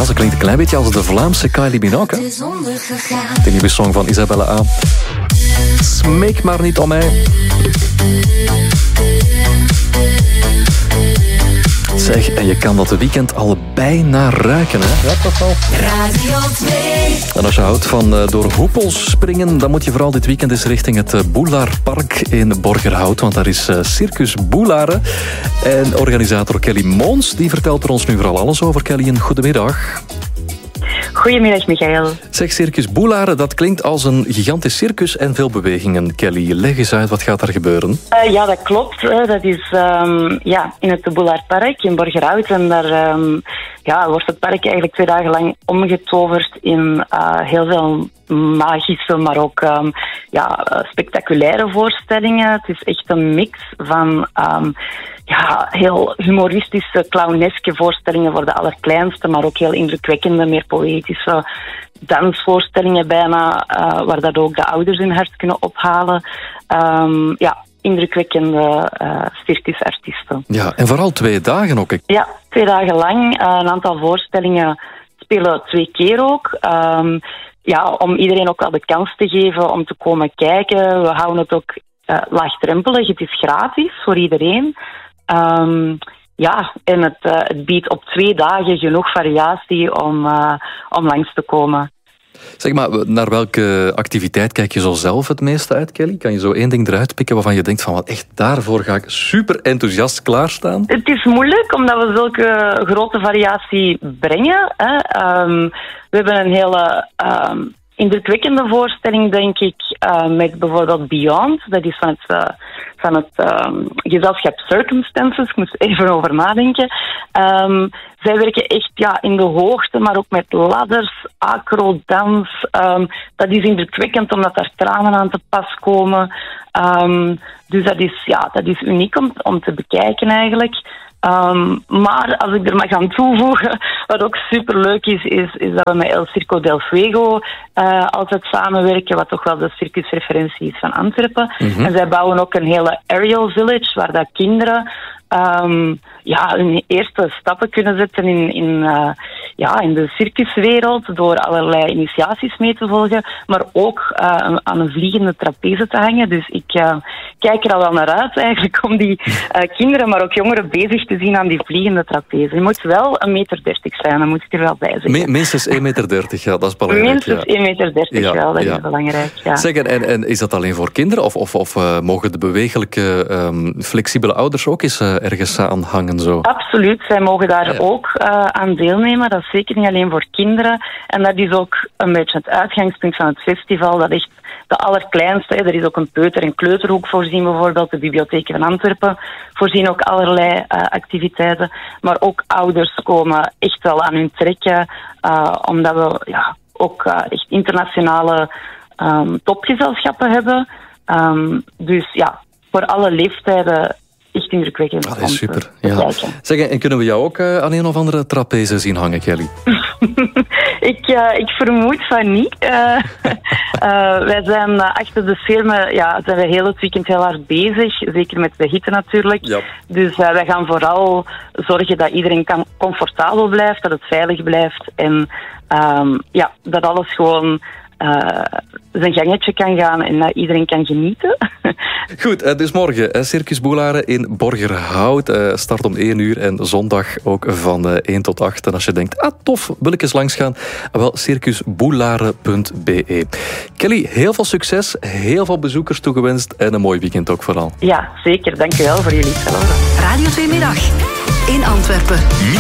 Ja, ze klinkt een klein beetje als de Vlaamse Kylie Minogue. De nieuwe song van Isabelle A. Smeek maar niet om mij. Zeg, en je kan dat de weekend al bijna ruiken, hè? Ja, toch wel. Radio 2. En als je houdt van door hoepels springen, dan moet je vooral dit weekend eens richting het Boelaarpark in Borgerhout, want daar is Circus Boelaren. En organisator Kelly Moons, die vertelt er ons nu vooral alles over. Kelly, een goedemiddag. Goedemiddag, Michael. Zeg, Circus Boelaren, dat klinkt als een gigantisch circus en veel bewegingen. Kelly, leg eens uit, wat gaat daar gebeuren? Ja, dat klopt. Dat is in het Boelaarpark in Borgerhout. En daar wordt het park eigenlijk 2 dagen lang omgetoverd in heel veel magische, maar ook spectaculaire voorstellingen. Het is echt een mix van heel humoristische, clowneske voorstellingen voor de allerkleinste, maar ook heel indrukwekkende, meer poëtische dansvoorstellingen bijna, waar dat ook de ouders hun hart kunnen ophalen. Indrukwekkende circusartiesten. Ja, en vooral 2 dagen ook. Ja, 2 dagen lang. Een aantal voorstellingen spelen 2 keer ook. Om iedereen ook wel de kans te geven om te komen kijken. We houden het ook laagdrempelig. Het is gratis voor iedereen. En het biedt op 2 dagen genoeg variatie om langs te komen. Zeg maar, naar welke activiteit kijk je zo zelf het meeste uit, Kelly? Kan je zo 1 ding eruit pikken waarvan je denkt van, wat echt, daarvoor ga ik super enthousiast klaarstaan? Het is moeilijk, omdat we zulke grote variatie brengen. Hè. We hebben een hele indrukwekkende voorstelling, denk ik, met bijvoorbeeld Beyond. Dat is van het gezelschap Circumstances. Ik moest even over nadenken. Zij werken echt in de hoogte, maar ook met ladders, acrodans. Dat is indrukwekkend, omdat daar tranen aan te pas komen. Dus dat is uniek om te bekijken eigenlijk. Maar als ik er mag aan toevoegen, wat ook superleuk is dat we met El Circo del Fuego altijd samenwerken, wat toch wel de circusreferentie is van Antwerpen. Mm-hmm. En zij bouwen ook een hele aerial village, waar dat kinderen hun eerste stappen kunnen zetten in de circuswereld, door allerlei initiaties mee te volgen, maar ook aan een vliegende trapeze te hangen. Dus ik kijk er al wel naar uit eigenlijk om die kinderen, maar ook jongeren bezig te zien aan die vliegende trapeze. Je moet wel 1,30 meter zijn, dan moet ik er wel bij zeggen. Minstens 1,30 meter, ja, dat is belangrijk. Minstens 1,30 meter, wel, dat is belangrijk. Ja. Zeg, en is dat alleen voor kinderen? Of mogen de bewegelijke, flexibele ouders ook eens ergens aan hangen? Zo? Absoluut, zij mogen daar ook aan deelnemen. Dat is zeker niet alleen voor kinderen. En dat is ook een beetje het uitgangspunt van het festival. Dat echt de allerkleinste. Er is ook een peuter- en kleuterhoek voorzien bijvoorbeeld. De bibliotheken van Antwerpen voorzien ook allerlei activiteiten. Maar ook ouders komen echt wel aan hun trekken. Omdat we ook echt internationale topgezelschappen hebben. Dus voor alle leeftijden echt indrukwekkend. Dat is super. Ja. Zeg, en kunnen we jou ook aan een of andere trapeze zien hangen, Kelly? Ik vermoed van niet. Wij zijn achter de schermen, zijn we heel het weekend heel hard bezig. Zeker met de hitte natuurlijk. Ja. Dus wij gaan vooral zorgen dat iedereen comfortabel blijft, dat het veilig blijft. En dat alles gewoon zijn gangetje kan gaan en dat iedereen kan genieten. Goed, dus morgen Circus Boelaren in Borgerhout. Start om 1 uur en zondag ook van 1 tot 8. En als je denkt, tof, wil ik eens langs gaan? Wel, circusboelaren.be. Kelly, heel veel succes, heel veel bezoekers toegewenst en een mooi weekend ook vooral. Ja, zeker. Dank je wel voor jullie hetzelfde. Radio 2 Middag in Antwerpen.